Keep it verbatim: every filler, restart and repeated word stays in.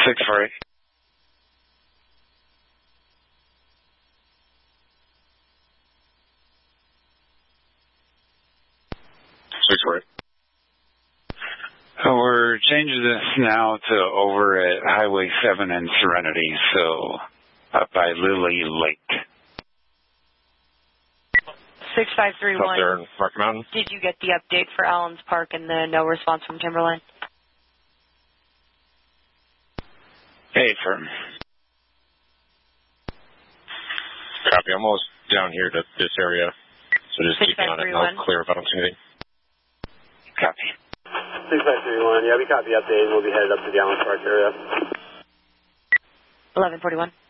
six four eight. six four eight. Uh, we're changing this now to over at Highway seven in Serenity, so up by Lily Lake. six five three one. Up there in Rocky Mountain. Did you get the update for Allen's Park and the no response from Timberline? Hey, firm. Copy. I'm almost down here to this area, so just keep me on it and I'll clear if I don't see anything. Copy. six five three one, yeah, we copy update and we'll be headed up to the Allen Park area. eleven forty-one.